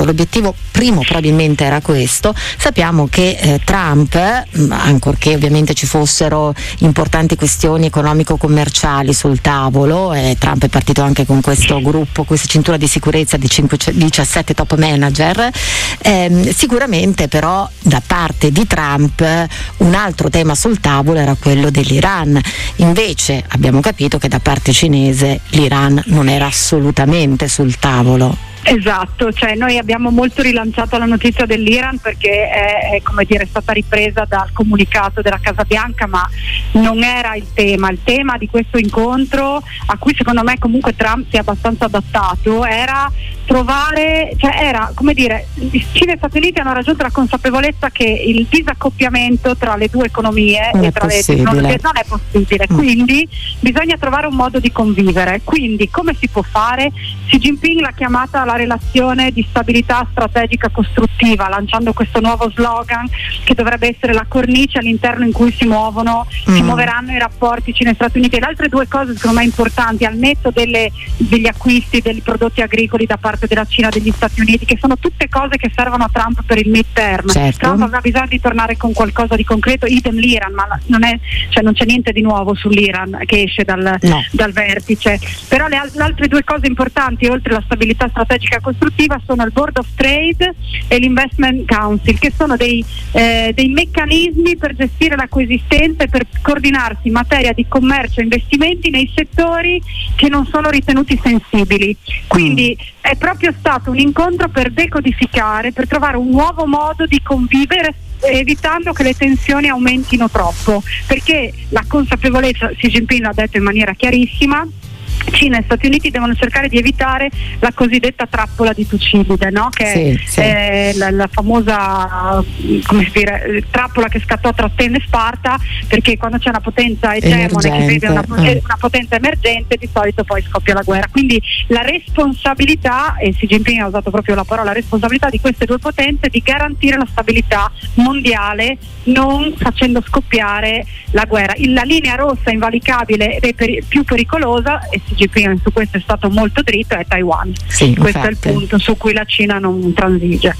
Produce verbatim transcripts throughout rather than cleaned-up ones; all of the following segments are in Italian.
l'obiettivo primo probabilmente era questo. Sappiamo che eh, Trump, mh, ancorché ovviamente ci fossero importanti questioni economico-commerciali sul tavolo, e Trump è partito anche con questo gruppo, questa cintura di sicurezza di cinque, diciassette top manager, ehm, sicuramente però da parte di Trump un altro tema sul tavolo era quello dell'Iran. Invece abbiamo capito che da parte cinese l'Iran non era assolutamente sul tavolo. Esatto, cioè noi abbiamo molto rilanciato la notizia dell'Iran perché è, è come dire, è stata ripresa dal comunicato della Casa Bianca, ma non era il tema. Il tema di questo incontro, a cui secondo me comunque Trump si è abbastanza adattato, era trovare, cioè era come dire, Cina e Stati Uniti hanno raggiunto la consapevolezza che il disaccoppiamento tra le due economie non e è tra possibile. le tecnologie non è possibile, mm. quindi bisogna trovare un modo di convivere. Quindi come si può fare? Xi Jinping l'ha chiamata la relazione di stabilità strategica costruttiva, lanciando questo nuovo slogan che dovrebbe essere la cornice all'interno in cui si muovono, mm. si muoveranno i rapporti Cina e Stati Uniti. E le altre due cose secondo me importanti, al netto delle, degli acquisti dei prodotti agricoli da parte della Cina e degli Stati Uniti, che sono tutte cose che servono a Trump per il mid-term. Certo. Trump aveva bisogno di tornare con qualcosa di concreto, idem l'Iran, ma non, è, cioè non c'è niente di nuovo sull'Iran che esce dal, no. dal vertice. Però le, le altre due cose importanti, oltre alla stabilità strategica costruttiva, sono il Board of Trade e l'Investment Council, che sono dei, eh, dei meccanismi per gestire la coesistenza e per coordinarsi in materia di commercio e investimenti nei settori che non sono ritenuti sensibili. Quindi mm. è proprio stato un incontro per decodificare, per trovare un nuovo modo di convivere, evitando che le tensioni aumentino troppo, perché la consapevolezza, Xi Jinping l'ha detto in maniera chiarissima, Cina e Stati Uniti devono cercare di evitare la cosiddetta trappola di Tucidide, no? Che sì, sì. è la, la famosa, come si dire, trappola che scattò tra Atene e Sparta, perché quando c'è una potenza egemone che vede una, eh. una potenza emergente, di solito poi scoppia la guerra. Quindi la responsabilità, e Xi Jinping ha usato proprio la parola responsabilità, di queste due potenze è di garantire la stabilità mondiale, non facendo scoppiare la guerra. La linea rossa invalicabile e per, più pericolosa, e Xi Jinping su questo è stato molto dritto, è Taiwan. Sì, questo infatti. è il punto su cui la Cina non transige.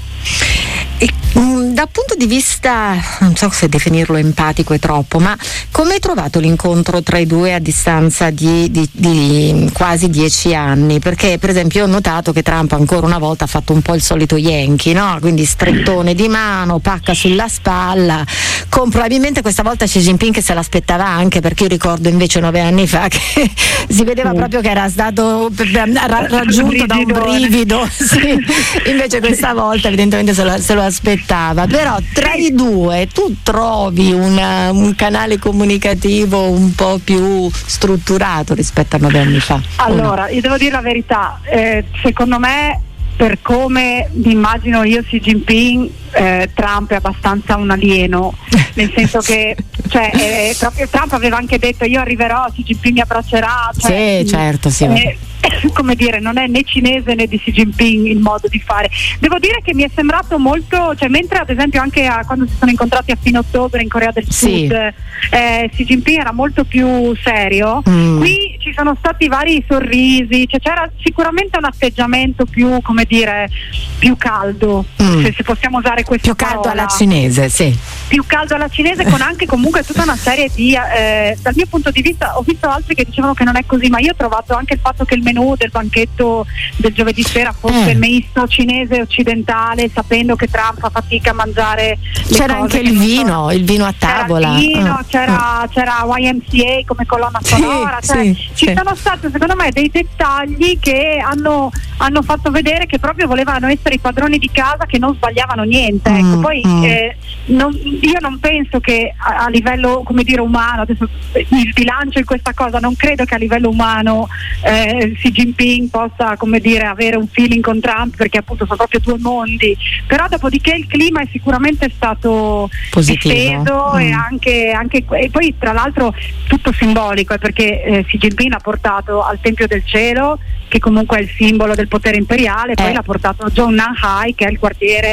E, mh, dal punto di vista, non so se definirlo empatico è troppo, ma come hai trovato l'incontro tra i due a distanza di, di, di quasi dieci anni? Perché per esempio ho notato che Trump ancora una volta ha fatto un po' il solito Yankee, no? Quindi strettone di mano, pacca sulla spalla, con probabilmente questa volta Xi Jinping che se l'aspettava anche, perché io ricordo invece nove anni fa che si vedeva proprio che era stato ra- raggiunto da un brivido, sì. Invece questa volta evidentemente se lo, se lo aspettava. Però tra i due tu trovi una, un canale comunicativo un po' più strutturato rispetto a nove anni fa? Allora, io devo dire la verità, eh, secondo me, per come mi immagino io Xi Jinping, eh, Trump è abbastanza un alieno, nel senso che cioè, eh, proprio Trump aveva anche detto io arriverò, Xi Jinping mi abbraccerà, cioè, sì, certo, sì. Eh, come dire, non è né cinese né di Xi Jinping il modo di fare. Devo dire che mi è sembrato molto, cioè mentre ad esempio anche a, quando si sono incontrati a fine ottobre in Corea del sì. Sud, eh, Xi Jinping era molto più serio, mm. qui ci sono stati vari sorrisi, cioè c'era sicuramente un atteggiamento più, come dire, più caldo, mm. se, se possiamo usare questa più caldo parola. alla cinese, sì. Più caldo alla cinese, con anche comunque tutta una serie di eh, dal mio punto di vista ho visto altri che dicevano che non è così, ma io ho trovato anche il fatto che il menù del banchetto del giovedì sera fosse eh. misto cinese occidentale, sapendo che Trump fa fatica a mangiare le c'era cose anche il vino, sono... il vino a tavola, c'era il vino, ah. c'era, c'era Y M C A come colonna sonora, sì, cioè, sì, ci sì. sono stati secondo me dei dettagli che hanno, hanno fatto vedere che proprio volevano essere i padroni di casa, che non sbagliavano niente, ecco. mm, Poi mm. eh, non, io non penso che a, a livello, come dire, umano, adesso il bilancio in questa cosa, non credo che a livello umano eh, Xi Jinping possa, come dire, avere un feeling con Trump, perché appunto sono proprio due mondi, però dopodiché il clima è sicuramente stato positivo, esteso, mm. e anche, anche e poi tra l'altro tutto simbolico, eh, perché eh, Xi Jinping ha portato al Tempio del Cielo, che comunque è il simbolo del potere imperiale, eh. poi l'ha portato a Zhongnanhai, che è il quartiere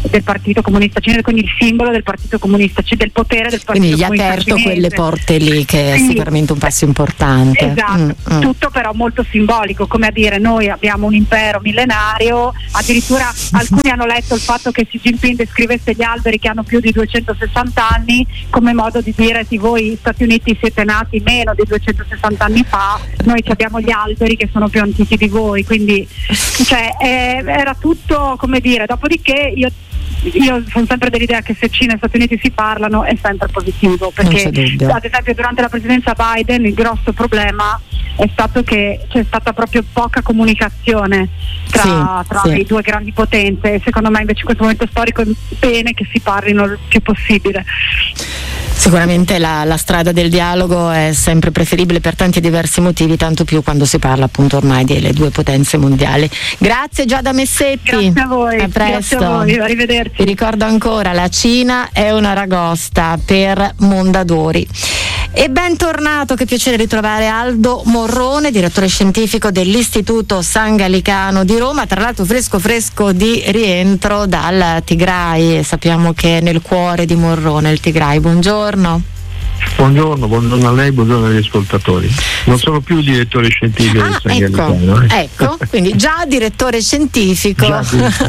del Partito Comunista Cinese, quindi il simbolo del Partito Comunista, cioè del potere del Partito quindi Comunista Cinese. Quindi gli ha aperto quelle porte lì, che è sì, sicuramente un passo importante. Esatto, mm, mm. tutto però molto simbolico, come a dire noi abbiamo un impero millenario, addirittura alcuni hanno letto il fatto che Xi Jinping descrivesse gli alberi che hanno più di duecentosessanta anni come modo di dire sì, voi Stati Uniti siete nati meno di duecentosessanta anni fa, noi abbiamo gli alberi che sono più antichi di voi, quindi cioè, eh, era tutto come dire, dopodiché io Io sono sempre dell'idea che se Cina e Stati Uniti si parlano è sempre positivo, perché ad esempio durante la presidenza Biden il grosso problema è stato che c'è stata proprio poca comunicazione tra, sì, tra sì. le due grandi potenze, e secondo me invece in questo momento storico è bene che si parlino il più possibile. Sicuramente la, la strada del dialogo è sempre preferibile per tanti diversi motivi, tanto più quando si parla appunto ormai delle due potenze mondiali. Grazie Giada Messetti. Grazie a voi. A presto. Grazie a voi, arrivederci. Vi ricordo ancora, la Cina è una ragosta per Mondadori. E bentornato, che piacere ritrovare Aldo Morrone, direttore scientifico dell'Istituto San Gallicano di Roma, tra l'altro fresco fresco di rientro dal Tigray, e sappiamo che è nel cuore di Morrone il Tigray. Buongiorno. Buongiorno, buongiorno a lei, buongiorno agli ascoltatori. Non sono più direttore scientifico ah, del San ecco, Gallicano. Eh. Ecco, quindi già direttore scientifico. Già,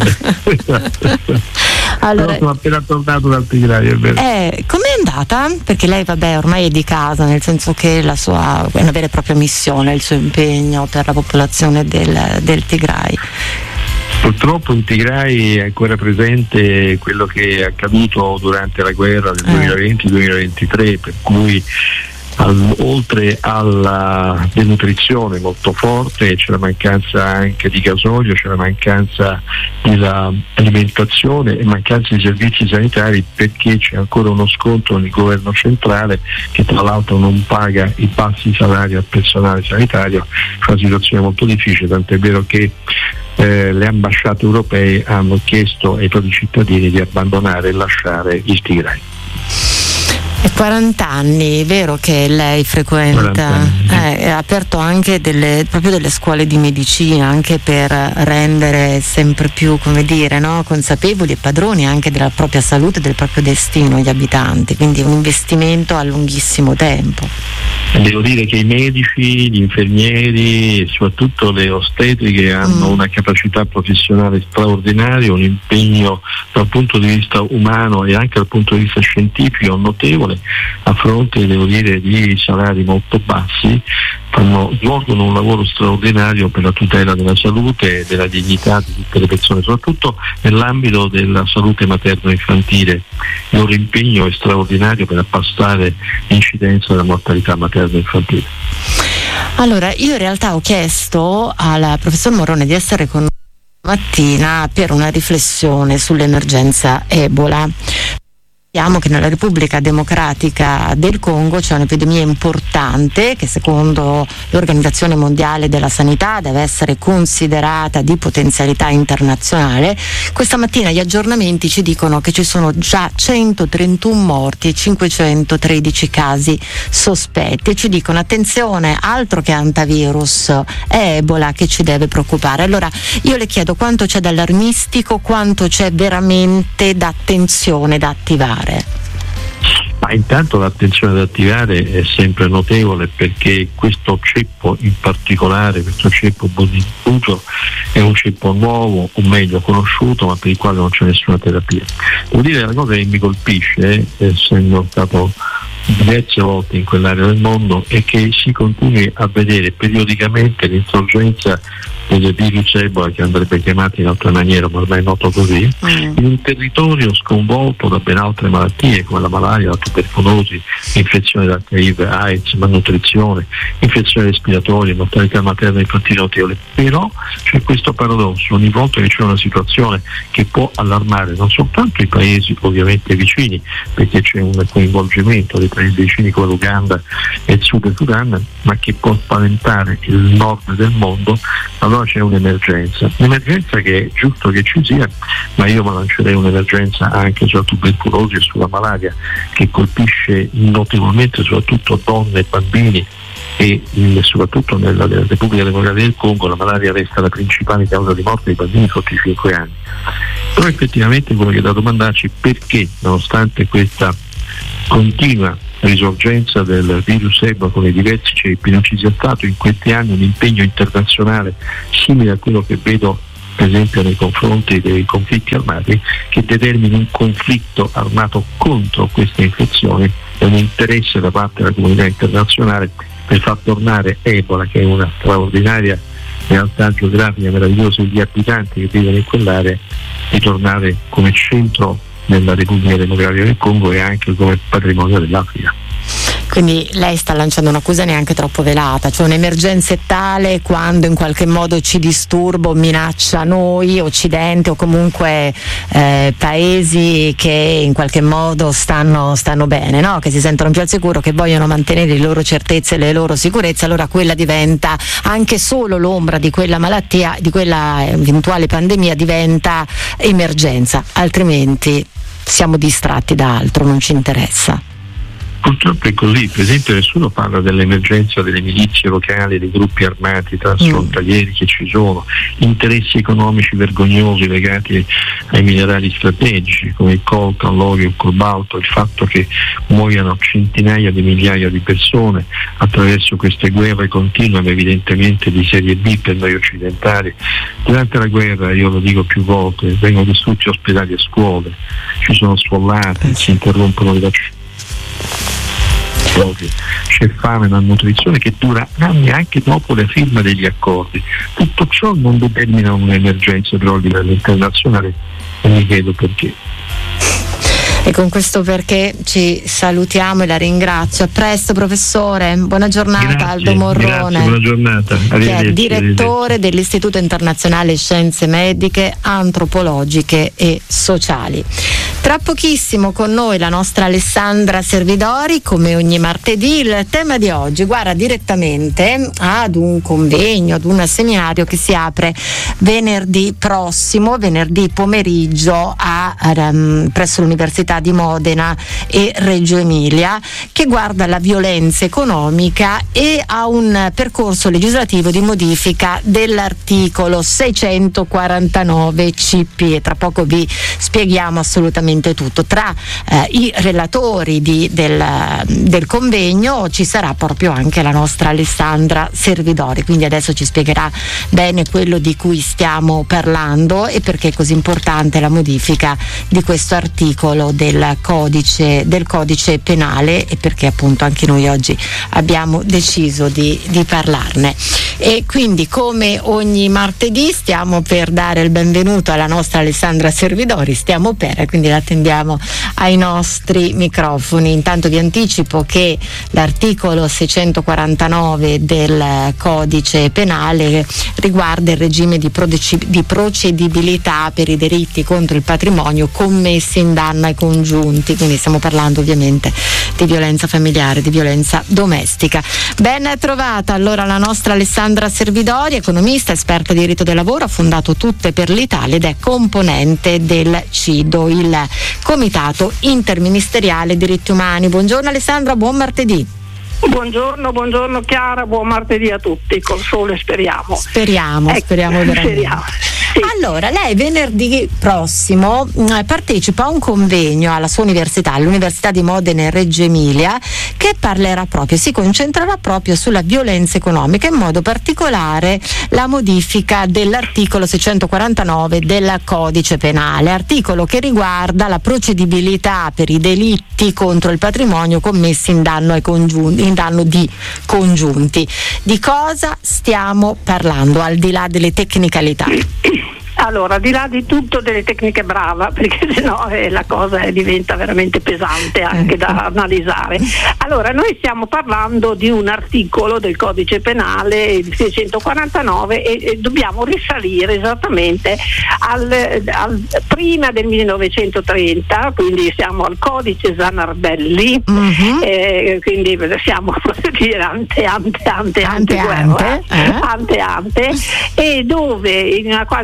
allora, no, sono appena tornato dal Tigray, è vero. Eh, com'è andata? Perché lei, vabbè, ormai è di casa, nel senso che la sua è una vera e propria missione, il suo impegno per la popolazione del, del Tigray. Purtroppo in Tigray è ancora presente quello che è accaduto durante la guerra del duemilaventi duemilaventitré, per cui al, oltre alla denutrizione molto forte c'è la mancanza anche di gasolio, c'è la mancanza dell'alimentazione e mancanza di servizi sanitari, perché c'è ancora uno scontro nel governo centrale che tra l'altro non paga i bassi salari al personale sanitario. È una situazione molto difficile, tant'è vero che Eh, le ambasciate europee hanno chiesto ai propri cittadini di abbandonare e lasciare il Tigray. E quaranta anni, vero che lei frequenta, eh, ha aperto anche delle, proprio delle scuole di medicina, anche per rendere sempre più, come dire, no, consapevoli e padroni anche della propria salute e del proprio destino gli abitanti, quindi un investimento a lunghissimo tempo. Devo dire che i medici, gli infermieri e soprattutto le ostetriche hanno mm. una capacità professionale straordinaria, un impegno dal punto di vista umano e anche dal punto di vista scientifico notevole, a fronte, devo dire, di salari molto bassi. Fanno, svolgono un lavoro straordinario per la tutela della salute e della dignità di tutte le persone, soprattutto nell'ambito della salute materno-infantile. Il loro impegno è straordinario per abbassare l'incidenza della mortalità materno-infantile. Allora, io in realtà ho chiesto al professor Morrone di essere con noi mattina per una riflessione sull'emergenza Ebola. Sappiamo che nella Repubblica Democratica del Congo c'è un'epidemia importante che secondo l'Organizzazione Mondiale della Sanità deve essere considerata di potenzialità internazionale. Questa mattina gli aggiornamenti ci dicono che ci sono già centotrentuno morti e cinquecentotredici casi sospetti, e ci dicono attenzione, altro che antivirus, è Ebola che ci deve preoccupare. Allora io le chiedo quanto c'è d'allarmistico, quanto c'è veramente d'attenzione da attivare. Ma intanto l'attenzione da attivare è sempre notevole, perché questo ceppo in particolare, questo ceppo diffuso, è un ceppo nuovo, o meglio conosciuto, ma per il quale non c'è nessuna terapia. Devo dire, la cosa che mi colpisce, eh, essendo stato diverse volte in quell'area del mondo, è che si continui a vedere periodicamente l'insorgenza del virus Ebola, che andrebbe chiamato in altra maniera, ma ormai è noto così, mm. in un territorio sconvolto da ben altre malattie come la malaria, la tubercolosi, infezione da acca i vu, AIDS, malnutrizione, infezioni respiratorie, mortalità materna e infantile notevole. Però c'è questo paradosso: ogni volta che c'è una situazione che può allarmare non soltanto i paesi ovviamente vicini, perché c'è un coinvolgimento dei paesi vicini come l'Uganda e il Sud Sudan, ma che può spaventare il nord del mondo, allora c'è un'emergenza, un'emergenza che è giusto che ci sia, ma io mi lancerei un'emergenza anche sulla tubercolosi e sulla malaria, che colpisce notevolmente soprattutto donne e bambini, e soprattutto nella, nella Repubblica Democratica del Congo la malaria resta la principale causa di morte dei bambini sotto i cinque anni. Però effettivamente quello che è da domandarci, perché nonostante questa continua risorgenza del virus Ebola con i diversi ceppi non ci sia stato in questi anni un impegno internazionale simile a quello che vedo per esempio nei confronti dei conflitti armati, che determini un conflitto armato contro queste infezioni e un interesse da parte della comunità internazionale per far tornare Ebola, che è una straordinaria realtà geografica meravigliosa, degli abitanti che vivono in quell'area, di tornare come centro nella Repubblica Democratica del Congo e anche come patrimonio dell'Africa. Quindi lei sta lanciando un'accusa neanche troppo velata, cioè un'emergenza è tale quando in qualche modo ci disturba o minaccia noi, Occidente o comunque eh, paesi che in qualche modo stanno, stanno bene, no? Che si sentono più al sicuro, che vogliono mantenere le loro certezze e le loro sicurezze, allora quella diventa, anche solo l'ombra di quella malattia, di quella eventuale pandemia diventa emergenza, altrimenti siamo distratti da altro, non ci interessa. Purtroppo è così, per esempio nessuno parla dell'emergenza delle milizie locali, dei gruppi armati transfrontalieri mm. che ci sono, interessi economici vergognosi legati ai minerali strategici come il coltan, l'olio, il cobalto, il fatto che muoiano centinaia di migliaia di persone attraverso queste guerre continue, evidentemente di serie B per noi occidentali. Durante la guerra, io lo dico più volte, vengono distrutti ospedali e scuole, ci sono sfollati, si interrompono le vaccinazioni. C'è fame, malnutrizione che dura anni anche dopo la firma degli accordi. Tutto ciò non determina un'emergenza però a livello internazionale e mi chiedo perché. E con questo perché ci salutiamo e la ringrazio. A presto professore, buona giornata. Grazie, Aldo Morrone, grazie, buona giornata. Che è direttore dell'Istituto Internazionale Scienze Mediche, Antropologiche e Sociali. Tra pochissimo con noi la nostra Alessandra Servidori, come ogni martedì. Il tema di oggi guarda direttamente ad un convegno, ad un seminario che si apre venerdì prossimo, venerdì pomeriggio a, um, presso l'Università di Modena e Reggio Emilia, che guarda la violenza economica e ha un percorso legislativo di modifica dell'articolo seicentoquarantanove C P e tra poco vi spieghiamo assolutamente tutto. Tra eh, i relatori di, del, del convegno ci sarà proprio anche la nostra Alessandra Servidori, quindi adesso ci spiegherà bene quello di cui stiamo parlando e perché è così importante la modifica di questo articolo del codice, del codice penale e perché appunto anche noi oggi abbiamo deciso di, di parlarne. E quindi come ogni martedì stiamo per dare il benvenuto alla nostra Alessandra Servidori, stiamo per, quindi la attendiamo ai nostri microfoni. Intanto vi anticipo che l'articolo seicentoquarantanove del codice penale riguarda il regime di, proce- di procedibilità per i delitti contro il patrimonio commessi in danno ai congiunti, quindi stiamo parlando ovviamente di violenza familiare, di violenza domestica. Ben trovata allora la nostra Alessandra Servidori, economista, esperta di diritto del lavoro, ha fondato Tutte per l'Italia ed è componente del CIDO, il Comitato Interministeriale Diritti Umani. Buongiorno Alessandra, buon martedì. Buongiorno, buongiorno Chiara, buon martedì a tutti, col sole speriamo. Speriamo, ecco, speriamo veramente. Speriamo. Sì. Allora, lei venerdì prossimo mh, partecipa a un convegno alla sua università, all'Università di Modena e Reggio Emilia, che parlerà proprio, si concentrerà proprio sulla violenza economica, in modo particolare la modifica dell'articolo seicentoquarantanove del codice penale, articolo che riguarda la procedibilità per i delitti contro il patrimonio commessi in danno ai congiunti, in danno di congiunti. Di cosa stiamo parlando, al di là delle tecnicalità? Allora, al di là di tutto delle tecniche brava, perché sennò eh, la cosa eh, diventa veramente pesante anche da analizzare. Allora, noi stiamo parlando di un articolo del codice penale, il seicentoquarantanove, e, e dobbiamo risalire esattamente al, al prima del millenovecentotrenta, quindi siamo al codice Zanardelli, uh-huh. eh, quindi siamo, posso dire, ante ante ante ante guerra, ante, eh? ante ante, e dove in una qualche maniera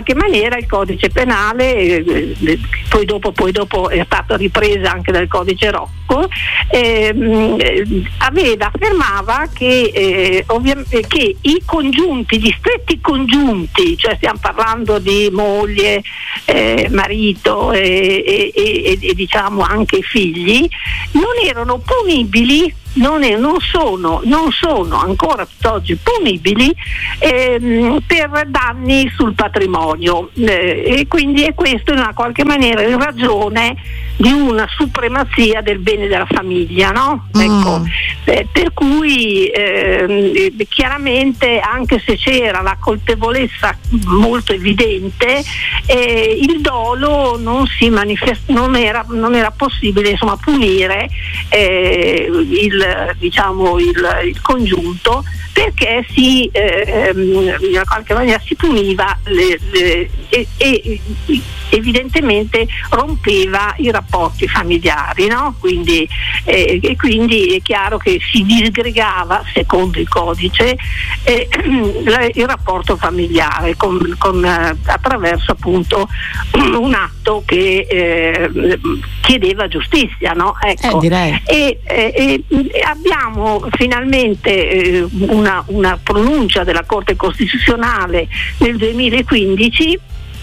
era il codice penale, eh, eh, poi dopo, poi dopo è stata ripresa anche dal codice Rocco, eh, eh, aveva, affermava che, eh, ovvia- che i congiunti, gli stretti congiunti, cioè stiamo parlando di moglie, eh, marito e, e, e, e diciamo anche figli, non erano punibili, non, è, non, sono, non sono ancora tutt'oggi punibili ehm, per danni sul patrimonio, eh, e quindi è questo in una qualche maniera in ragione di una supremazia del bene della famiglia, no? Mm. Ecco, eh, per cui eh, chiaramente, anche se c'era la colpevolezza molto evidente, eh, il dolo non si manifest- non era, non era possibile, insomma, punire eh, il diciamo il, il congiunto, perché si eh, in qualche maniera si puniva le, le, e, e evidentemente rompeva i rapporti familiari, no? Quindi, eh, e quindi è chiaro che si disgregava, secondo il codice, eh, il rapporto familiare con, con, eh, attraverso appunto un atto che eh, chiedeva giustizia, no? Ecco. Eh, direi. E, e, e abbiamo finalmente eh, una, una pronuncia della Corte Costituzionale nel duemilaquindici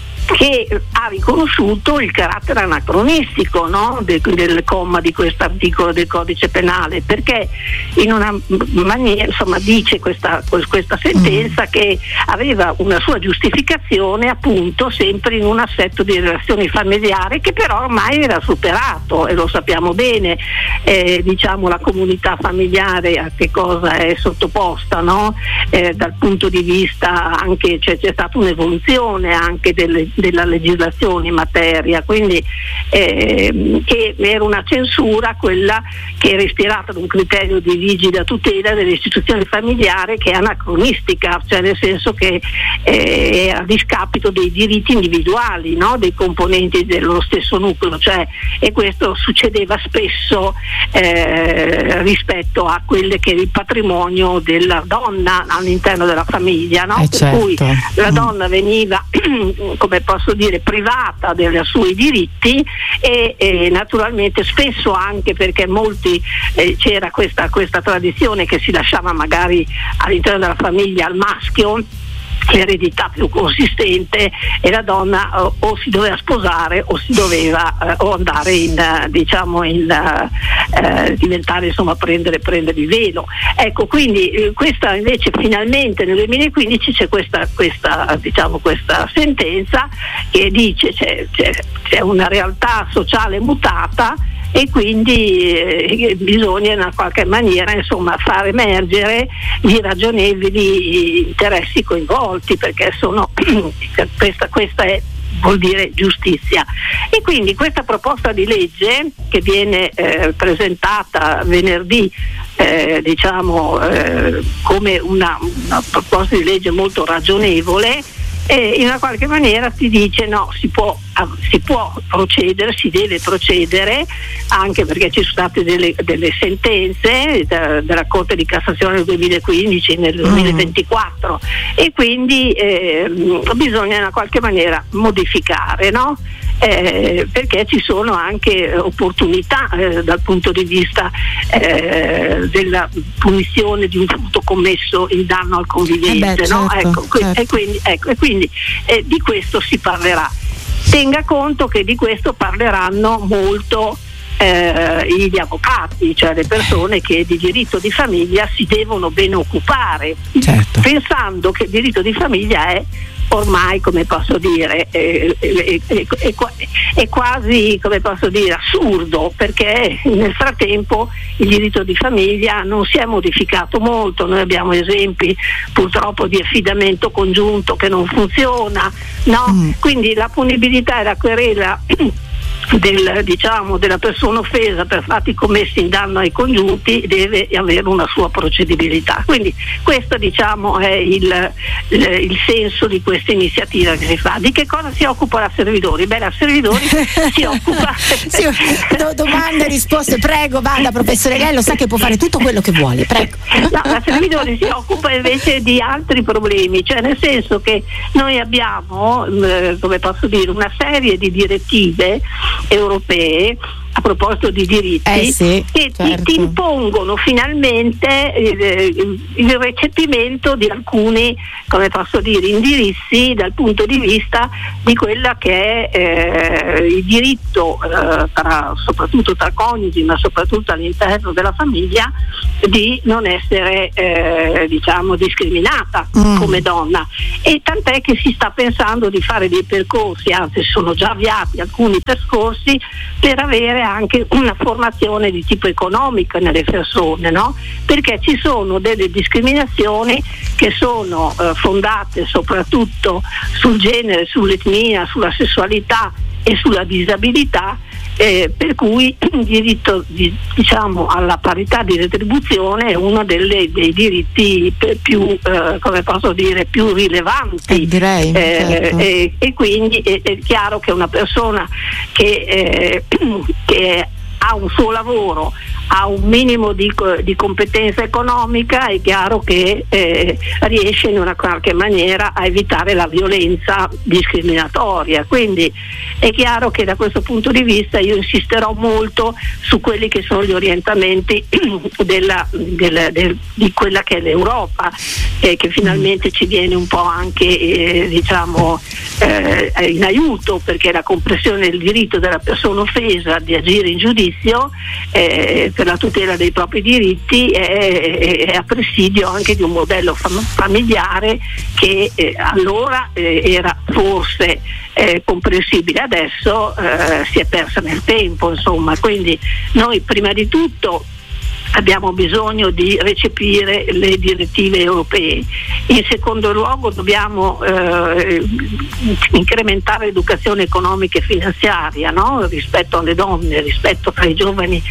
che ha riconosciuto il carattere anacronistico, no? del, del comma di questo articolo del codice penale, perché in una maniera, insomma, dice questa, questa sentenza mm. che aveva una sua giustificazione appunto sempre in un assetto di relazioni familiari che però ormai era superato, e lo sappiamo bene, eh, diciamo la comunità familiare a che cosa è sottoposta, no? Eh, dal punto di vista anche, cioè, c'è stata un'evoluzione anche delle della legislazione in materia, quindi eh, che era una censura quella che era ispirata ad un criterio di rigida tutela delle istituzioni familiari, che è anacronistica, cioè nel senso che eh, era a discapito dei diritti individuali, no? Dei componenti dello stesso nucleo, cioè, e questo succedeva spesso eh, rispetto a quelle che era il patrimonio della donna all'interno della famiglia, no? Eh, per certo. cui la donna veniva come posso dire privata dei suoi diritti e, e naturalmente spesso anche perché molti eh, c'era questa, questa tradizione che si lasciava magari all'interno della famiglia al maschio l'eredità più consistente, e la donna o, o si doveva sposare o si doveva eh, o andare in uh, diciamo in uh, eh, diventare, insomma, prendere prendere il velo. Ecco, quindi eh, questa invece finalmente nel duemilaquindici c'è questa questa diciamo questa sentenza che dice c'è, c'è, c'è una realtà sociale mutata, e quindi eh, bisogna in qualche maniera, insomma, far emergere i ragionevoli interessi coinvolti, perché sono questa, questa è, vuol dire giustizia. E quindi questa proposta di legge che viene eh, presentata venerdì eh, diciamo eh, come una, una proposta di legge molto ragionevole, e in una qualche maniera si dice no, si può, si può procedere, si deve procedere, anche perché ci sono state delle, delle sentenze da, della Corte di Cassazione nel duemilaquindici, nel duemilaventiquattro, mm. e quindi eh, bisogna in una qualche maniera modificare, no? Eh, perché ci sono anche opportunità eh, dal punto di vista eh, della punizione di un furto commesso in danno al convivente, eh beh, no? certo, ecco, certo. E quindi, ecco, e quindi eh, di questo si parlerà. Tenga conto che di questo parleranno molto eh, gli avvocati, cioè le persone che di diritto di famiglia si devono ben occupare, certo. pensando che il diritto di famiglia è ormai, come posso dire, è, è, è, è, è quasi, come posso dire, assurdo, perché nel frattempo il diritto di famiglia non si è modificato molto. Noi abbiamo esempi purtroppo di affidamento congiunto che non funziona, no? Mm. Quindi la punibilità e la querela del, diciamo, della persona offesa per fatti commessi in danno ai congiunti deve avere una sua procedibilità. Quindi questo, diciamo, è il, il, il senso di questa iniziativa che si fa. Di che cosa si occupa la Servidori? Beh, la Servidori si occupa sì, do, domande e risposte, prego, vada professore Lello, sa che può fare tutto quello che vuole, prego. No, la Servidori si occupa invece di altri problemi, cioè nel senso che noi abbiamo, eh, come posso dire, una serie di direttive europee a proposito di diritti, eh sì, che certo. ti, ti impongono finalmente il, il recepimento di alcuni, come posso dire, indirizzi dal punto di vista di quella che è eh, il diritto eh, tra, soprattutto tra coniugi, ma soprattutto all'interno della famiglia, di non essere eh, diciamo discriminata mm. come donna. E tant'è che si sta pensando di fare dei percorsi, anzi sono già avviati alcuni percorsi per avere anche una formazione di tipo economico nelle persone, no? Perché ci sono delle discriminazioni che sono eh, fondate soprattutto sul genere, sull'etnia, sulla sessualità e sulla disabilità, eh, per cui il diritto di, diciamo alla parità di retribuzione è uno delle, dei diritti più eh, come posso dire più rilevanti, eh, direi, eh, certo. e, e quindi è, è chiaro che una persona che, eh, che ha un suo lavoro, ha un minimo di, di competenza economica, è chiaro che eh, riesce in una qualche maniera a evitare la violenza discriminatoria. Quindi è chiaro che da questo punto di vista io insisterò molto su quelli che sono gli orientamenti della, del, del, di quella che è l'Europa, eh, che finalmente ci viene un po' anche eh, diciamo eh, in aiuto, perché la comprensione del diritto della persona offesa di agire in giudizio eh, per la tutela dei propri diritti è, è a presidio anche di un modello fam- familiare che eh, allora eh, era forse eh, comprensibile, adesso eh, si è persa nel tempo, insomma. Quindi noi prima di tutto abbiamo bisogno di recepire le direttive europee. In secondo luogo dobbiamo eh, incrementare l'educazione economica e finanziaria, no? Rispetto alle donne, rispetto tra i giovani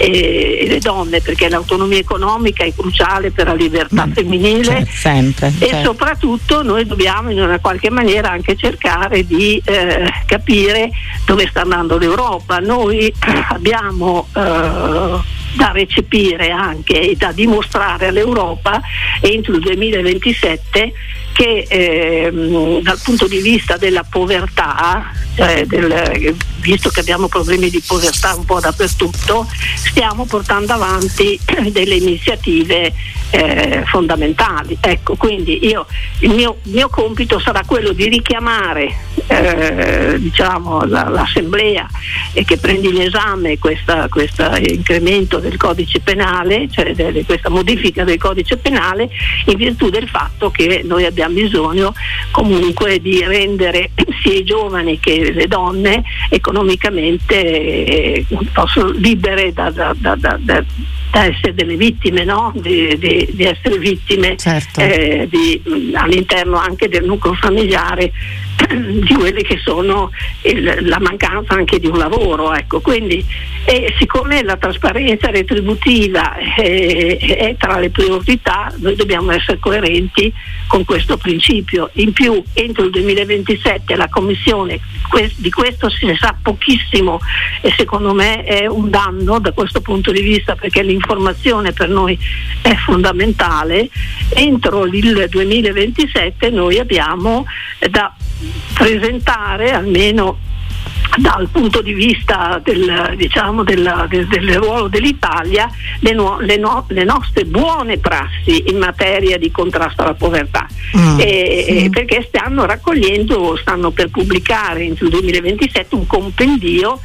e le donne, perché l'autonomia economica è cruciale per la libertà mm, femminile, certo, sempre, e certo. soprattutto noi dobbiamo in una qualche maniera anche cercare di eh, capire dove sta andando l'Europa. Noi abbiamo eh, da recepire anche e da dimostrare all'Europa entro il duemilaventisette che ehm, dal punto di vista della povertà, cioè del, visto che abbiamo problemi di povertà un po' dappertutto, stiamo portando avanti delle iniziative eh, fondamentali. Ecco, quindi io il mio, il mio compito sarà quello di richiamare eh, diciamo la, l'Assemblea e che prendi in esame questo incremento del codice penale, cioè di questa modifica del codice penale, in virtù del fatto che noi abbiamo bisogno comunque di rendere sia i giovani che le donne economicamente eh, possono libere da, da, da, da, da da essere delle vittime, no? di, di, di essere vittime certo. eh, di, all'interno anche del nucleo familiare di quelle che sono il, la mancanza anche di un lavoro, ecco. Quindi eh, siccome la trasparenza retributiva è, è tra le priorità, noi dobbiamo essere coerenti con questo principio. In più entro il duemilaventisette la Commissione, quest, di questo si sa pochissimo e secondo me è un danno da questo punto di vista, perché l'informazione per noi è fondamentale. Entro il duemilaventisette noi abbiamo da presentare, almeno dal punto di vista del, diciamo della, del, del ruolo dell'Italia, le, no, le, no, le nostre buone prassi in materia di contrasto alla povertà, mm. e, mm. perché stanno raccogliendo, stanno per pubblicare entro il duemilaventisette un compendio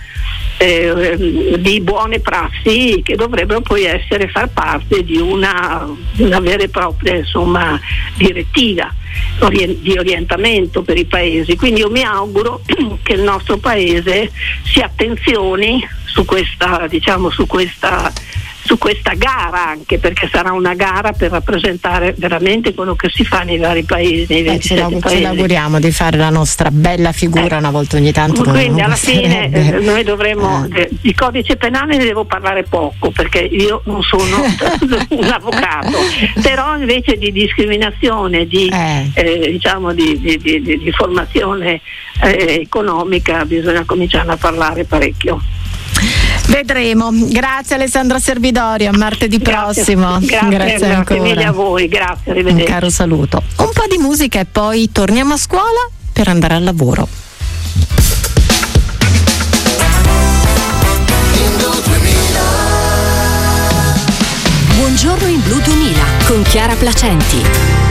Eh, di buone prassi che dovrebbero poi essere far parte di una, di una vera e propria insomma direttiva orient- di orientamento per i paesi. Quindi io mi auguro che il nostro paese si attenzioni su questa, diciamo, su questa su questa gara, anche perché sarà una gara per rappresentare veramente quello che si fa nei vari paesi, nei Beh, ce, ventisette paesi. ce l'auguriamo di fare la nostra bella figura eh. una volta ogni tanto. Quindi alla fine eh, noi dovremmo eh. di codice penale ne devo parlare poco perché io non sono un avvocato, però invece di discriminazione, di eh. Eh, diciamo di, di, di, di formazione eh, economica bisogna cominciare a parlare parecchio. Vedremo. Grazie Alessandra Servidorio, a martedì grazie, prossimo. Grazie, grazie, grazie ancora. mille a voi, grazie, arrivederci. Un caro saluto. Un po' di musica e poi torniamo a scuola per andare al lavoro. Buongiorno in Blu duemila con Chiara Placenti.